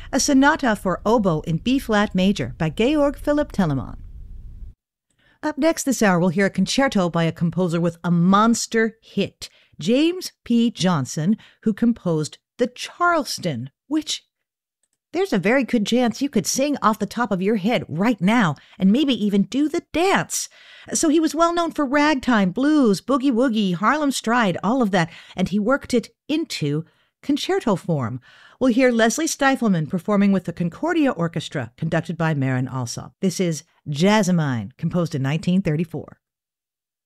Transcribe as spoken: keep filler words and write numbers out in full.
a sonata for oboe in B-flat major by Georg Philipp Telemann. Up next this hour, we'll hear a concerto by a composer with a monster hit, James P. Johnson, who composed the Charleston, which there's a very good chance you could sing off the top of your head right now and maybe even do the dance. So he was well known for ragtime, blues, boogie-woogie, Harlem Stride, all of that, and he worked it into concerto form. We'll hear Leslie Stifelman performing with the Concordia Orchestra, conducted by Marin Alsop. This is Jasmine, composed in nineteen thirty-four.